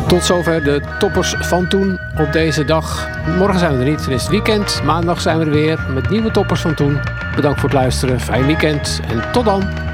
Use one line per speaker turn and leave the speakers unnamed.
Tot zover de toppers van toen op deze dag. Morgen zijn we er niet, het is het weekend. Maandag zijn we er weer met nieuwe toppers van toen. Bedankt voor het luisteren, fijn weekend en tot dan.